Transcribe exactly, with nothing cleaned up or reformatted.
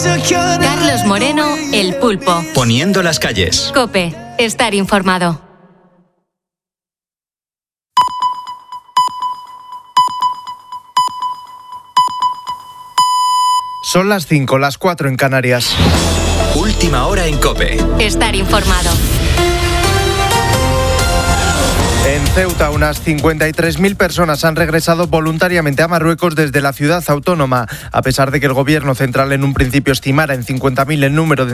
Carlos Moreno, El Pulpo. Poniendo las calles. COPE. Estar informado. Son las cinco, las cuatro en Canarias. Última hora en COPE. Estar informado. En Ceuta, unas cincuenta y tres mil personas han regresado voluntariamente a Marruecos desde la ciudad autónoma, a pesar de que el gobierno central en un principio estimara en cincuenta mil el número de